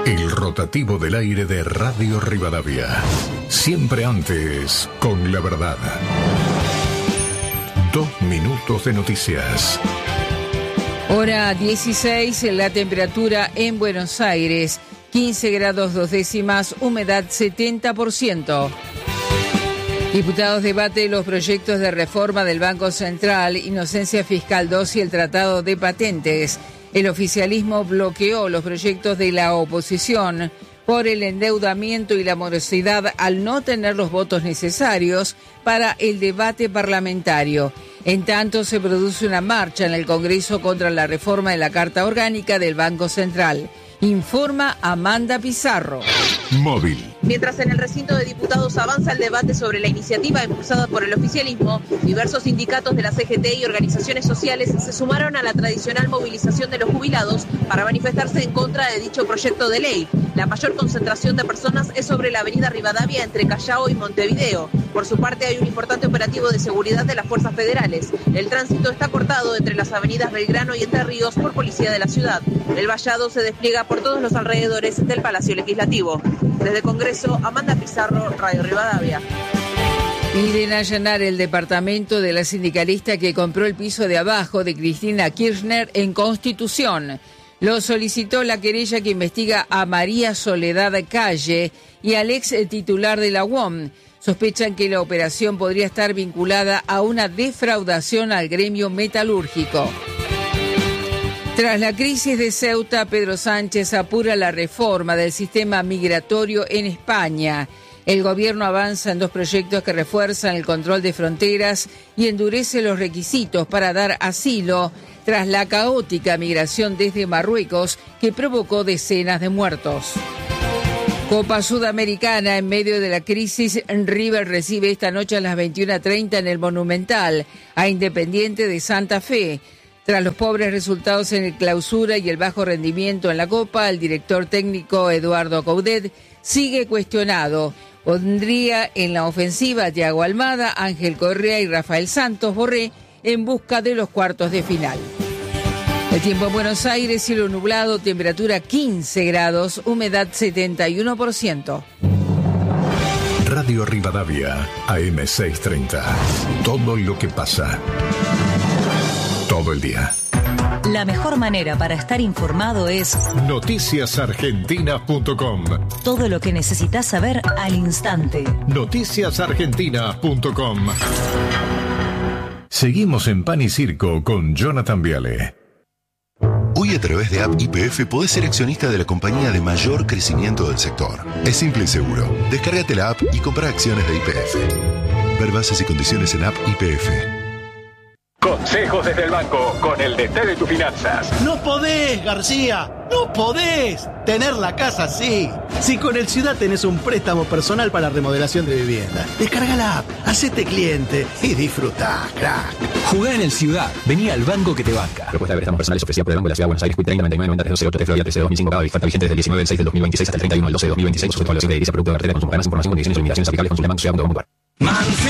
El rotativo del aire de Radio Rivadavia. Siempre antes, con la verdad. 2 minutos de noticias. Hora 16, la temperatura en Buenos Aires, 15 grados 2 décimas, humedad 70%. Diputados debate los proyectos de reforma del Banco Central, Inocencia Fiscal 2 y el Tratado de Patentes. El oficialismo bloqueó los proyectos de la oposición por el endeudamiento y la morosidad al no tener los votos necesarios para el debate parlamentario. En tanto, se produce una marcha en el Congreso contra la reforma de la Carta Orgánica del Banco Central. Informa Amanda Pizarro. Móvil. Mientras en el recinto de diputados avanza el debate sobre la iniciativa impulsada por el oficialismo, diversos sindicatos de la CGT y organizaciones sociales se sumaron a la tradicional movilización de los jubilados para manifestarse en contra de dicho proyecto de ley. La mayor concentración de personas es sobre la avenida Rivadavia entre Callao y Montevideo. Por su parte, hay un importante operativo de seguridad de las fuerzas federales. El tránsito está cortado entre las avenidas Belgrano y Entre Ríos por policía de la ciudad. El vallado se despliega por todos los alrededores del Palacio Legislativo. Desde Congreso, Amanda Pizarro, Radio Rivadavia. Piden allanar el departamento de la sindicalista que compró el piso de abajo de Cristina Kirchner en Constitución. Lo solicitó la querella que investiga a María Soledad Calle y al ex titular de la UOM. Sospechan que la operación podría estar vinculada a una defraudación al gremio metalúrgico. Tras la crisis de Ceuta, Pedro Sánchez apura la reforma del sistema migratorio en España. El gobierno avanza en 2 proyectos que refuerzan el control de fronteras y endurece los requisitos para dar asilo tras la caótica migración desde Marruecos que provocó decenas de muertos. Copa Sudamericana, en medio de la crisis, River recibe esta noche a las 21:30 en el Monumental a Independiente de Santa Fe. Tras los pobres resultados en el Clausura y el bajo rendimiento en la Copa, el director técnico Eduardo Coudet sigue cuestionado. Pondría en la ofensiva a Thiago Almada, Ángel Correa y Rafael Santos Borré en busca de los cuartos de final. El tiempo en Buenos Aires, cielo nublado, temperatura 15 grados, humedad 71%. Radio Rivadavia, AM 630. Todo lo que pasa. Todo el día. La mejor manera para estar informado es noticiasargentinas.com. Todo lo que necesitas saber al instante. Noticiasargentinas.com. Seguimos en Pan y Circo con Jonathan Viale. Hoy a través de App YPF podés ser accionista de la compañía de mayor crecimiento del sector. Es simple y seguro. Descárgate la app y compra acciones de YPF. Ver bases y condiciones en App YPF. Consejos desde el banco con el DT de tus finanzas. No podés, García, no podés tener la casa así. Si con el Ciudad tenés un préstamo personal para remodelación de vivienda, descarga la app, hacete cliente y disfrutá, crack. Jugá en el Ciudad, vení al banco que te banca. Propuesta de préstamos personales ofrecida por el Banco de la Ciudad de Buenos Aires, 30 99 90 13 de Florida 13 2005, cada oferta vigente desde el 19 del 6 del 2026 hasta el 31 del 12 de 2026, sujeto a la de producto de cartera, consumo, ganas, información, condiciones y limitaciones aplicables con su banco ciudad.com.ar.